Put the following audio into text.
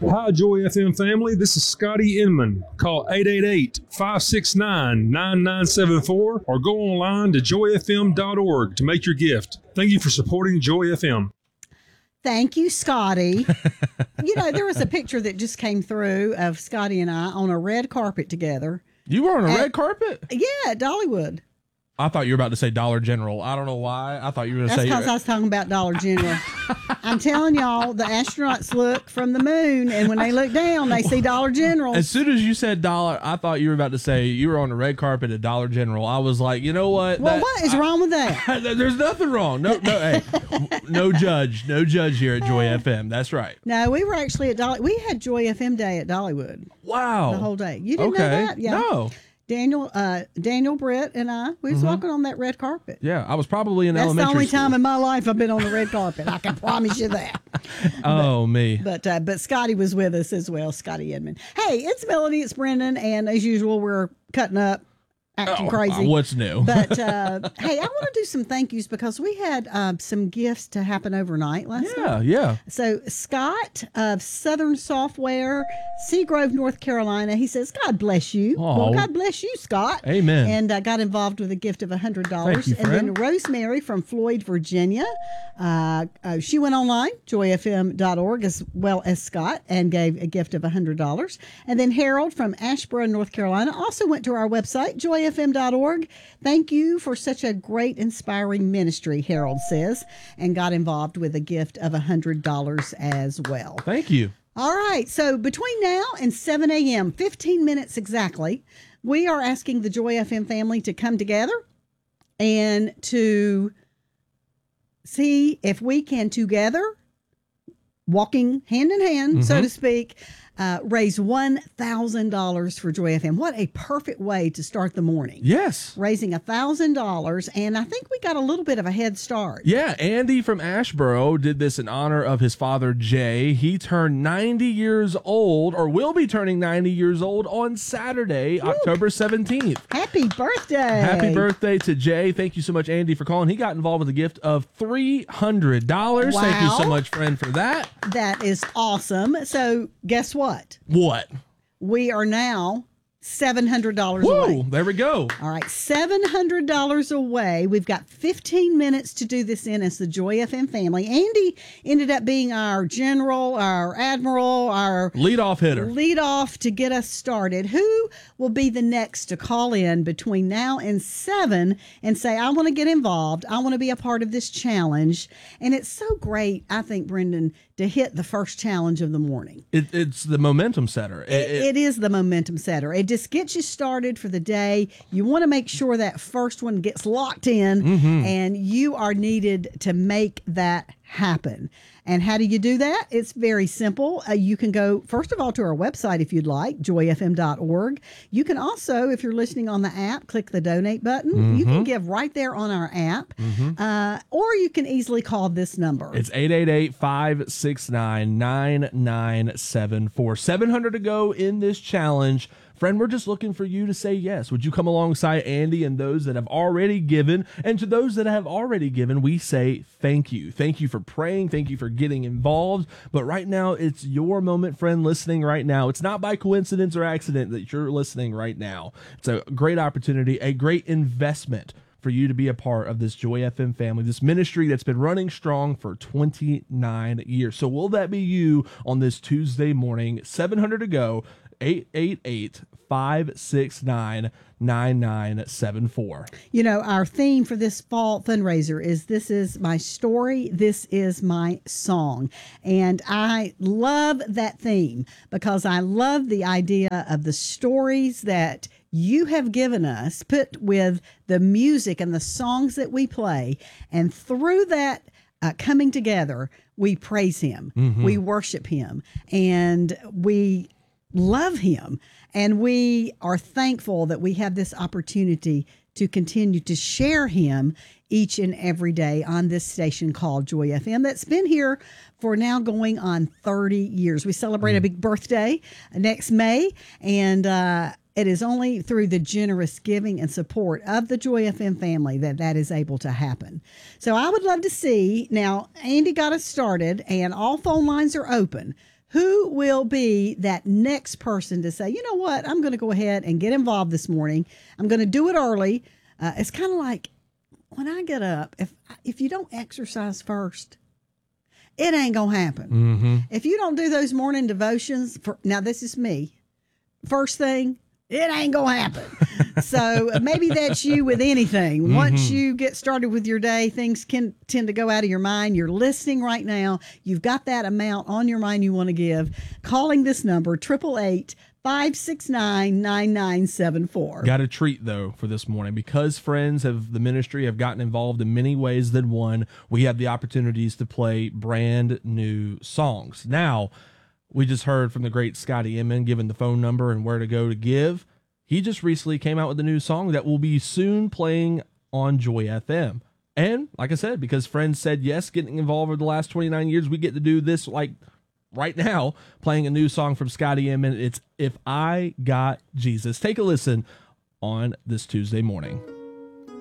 Hi, Joy FM family. This is Scotty Inman. Call 888-569-9974 or go online to joyfm.org to make your gift. Thank you for supporting Joy FM. Thank you, Scotty. There was a picture that just came through of Scotty and I on a red carpet together. You were on a red carpet? Yeah, at Dollywood. I thought you were about to say Dollar General. I don't know why. I thought you were going to say... That's because I was talking about Dollar General. I'm telling y'all, the astronauts look from the moon, and when they look down, they see Dollar General. As soon as you said dollar, I thought you were about to say you were on the red carpet at Dollar General. I was like, you know what? Well, what is wrong with that? There's nothing wrong. No, hey, no judge here at Joy FM. That's right. No, we were actually at We had Joy FM Day at Dollywood. Wow. The whole day. You didn't know that? Yeah. No. Daniel, Britt, and I, we was walking on that red carpet. Yeah, I was probably in elementary school. That's the only school. time in my life I've been on the red carpet. I can promise you that. Me. But Scotty was with us as well, Scotty Edmond. Hey, it's Melody, it's Brendan, and as usual, we're cutting up, acting crazy. What's new? But hey, I want to do some thank yous because we had some gifts to happen overnight last night. Yeah. So Scott of Southern Software, Seagrove, North Carolina, he says, God bless you. Aww. Well, God bless you, Scott. Amen. And got involved with a gift of $100. Thank you, and then Rosemary from Floyd, Virginia, she went online, joyfm.org, as well as Scott, and gave a gift of $100. And then Harold from Asheboro, North Carolina, also went to our website, joyfm.org. Thank you for such a great, inspiring ministry, Harold says, and got involved with a gift of $100 as well. Thank you. All right. So between now and 7 a.m., 15 minutes exactly, we are asking the Joy FM family to come together and to see if we can together, walking hand in hand, so to speak, raise $1,000 for Joy FM. What a perfect way to start the morning. Yes. Raising $1,000. And I think we got a little bit of a head start. Yeah. Andy from Asheboro did this in honor of his father, Jay. He turned 90 years old, or will be turning 90 years old on Saturday, October 17th. Happy birthday. Happy birthday to Jay. Thank you so much, Andy, for calling. He got involved with a gift of $300. Wow. Thank you so much, friend, for that. That is awesome. So guess what? What? We are now $700 Woo, away. there we go. All right, $700 away. We've got 15 minutes to do this in as the Joy FM family. Andy ended up being our general, our admiral, our leadoff hitter. Leadoff to get us started. Who will be the next to call in between now and 7 and say, I want to get involved. I want to be a part of this challenge. And it's so great, I think, Brendan, to hit the first challenge of the morning. It's the momentum setter. It is the momentum setter. It just gets you started for the day. You want to make sure that first one gets locked in, and you are needed to make that happen. And how do you do that? It's very simple. You can go, first of all, to our website if you'd like, joyfm.org. You can also, if you're listening on the app, click the donate button. You can give right there on our app. Or you can easily call this number. It's 888-569-9974. $700 to go in this challenge. Friend, we're just looking for you to say yes. Would you come alongside Andy and those that have already given? And to those that have already given, we say thank you. Thank you for praying. Thank you for getting involved. But right now, it's your moment, friend, listening right now. It's not by coincidence or accident that you're listening right now. It's a great opportunity, a great investment for you to be a part of this Joy FM family, this ministry that's been running strong for 29 years. So will that be you on this Tuesday morning? $700 to go. 888-569-9974. You know, our theme for this fall fundraiser is This Is My Story, This Is My Song. And I love that theme because I love the idea of the stories that you have given us, put with the music and the songs that we play. And through that coming together, we praise him, we worship him, and we love him. And we are thankful that we have this opportunity to continue to share him each and every day on this station called Joy FM that's been here for now going on 30 years. We celebrate a big birthday next May, and it is only through the generous giving and support of the Joy FM family that is able to happen. So I would love to see, now Andy got us started and all phone lines are open. Who will be that next person to say, you know what, I'm going to go ahead and get involved this morning. I'm going to do it early. It's kind of like when I get up, if you don't exercise first, it ain't going to happen. Mm-hmm. If you don't do those morning devotions, now this is me, first thing, it ain't going to happen. So maybe that's you with anything. Mm-hmm. Once you get started with your day, things can tend to go out of your mind. You're listening right now. You've got that amount on your mind you want to give. Calling this number, 888-569-9974. Got a treat, though, for this morning. Because friends of the ministry have gotten involved in many ways than one, we have the opportunities to play brand new songs. Now, we just heard from the great Scotty Inman giving the phone number and where to go to give. He just recently came out with a new song that will be soon playing on Joy FM. And like I said, because friends said yes, getting involved over the last 29 years, we get to do this like right now, playing a new song from Scotty Inman. It's If I Got Jesus. Take a listen on this Tuesday morning.